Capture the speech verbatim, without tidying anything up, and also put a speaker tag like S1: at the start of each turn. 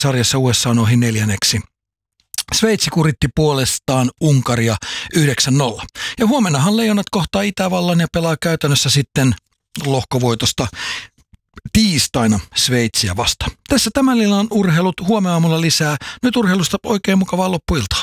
S1: sarjassa U S A on ohi neljänneksi. Sveitsi kuritti puolestaan Unkaria yhdeksän nolla. Ja huomennahan Leijonat kohtaa Itävallan ja pelaa käytännössä sitten lohkovoitosta tiistaina Sveitsiä vastaan. Tässä tämän illan urheilut, huomenna aamulla lisää. Nyt urheilusta oikein mukavaa loppuiltaa.